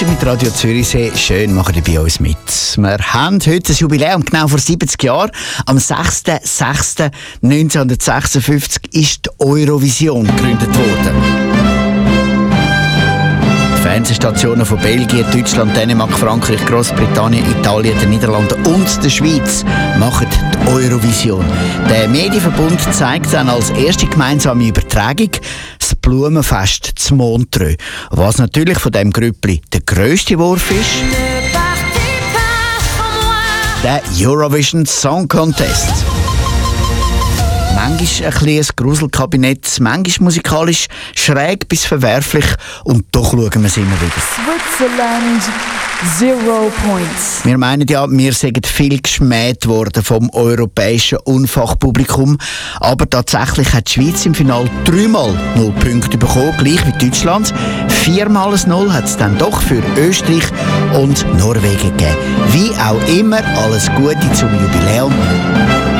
Donnerstag mit Radio Zürichsee. Schön, machen ihr bei uns mit. Wir haben heute ein Jubiläum, genau vor 70 Jahren. Am 6.6.1956 ist die Eurovision gegründet worden. Fernsehstationen von Belgien, Deutschland, Dänemark, Frankreich, Großbritannien, Italien, den Niederlanden und der Schweiz machen die Eurovision. Der Medienverbund zeigt dann als erste gemeinsame Übertragung das Blumenfest zu Montreux, was natürlich von diesem Grüppli der grösste Wurf ist. Der Eurovision Song Contest. Manchmal ein bisschen ein Gruselkabinett, manchmal musikalisch schräg bis verwerflich und doch schauen wir es immer wieder. Switzerland, 0 points. Wir meinen ja, wir sind viel geschmäht worden vom europäischen Unfachpublikum, aber tatsächlich hat die Schweiz im Finale 3-mal 0 Punkte bekommen, gleich wie Deutschland. 4-mal ein 0 hat es dann doch für Österreich und Norwegen gegeben. Wie auch immer, alles Gute zum Jubiläum.